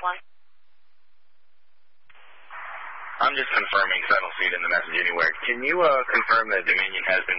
one. I'm just confirming because I don't see it in the message anywhere. Can you confirm that Dominion has been